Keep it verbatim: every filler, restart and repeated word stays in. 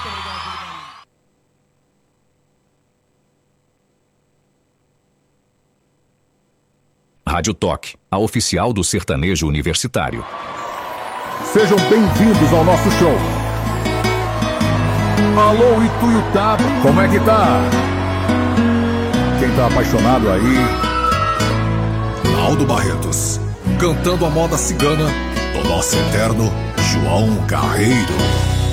Rádio Toque, a oficial do sertanejo universitário. Sejam bem-vindos ao nosso show. Alô, Ituiutaba, como é que tá? Quem tá apaixonado aí? Naldo Barretos, cantando a moda cigana do nosso eterno João Carreiro.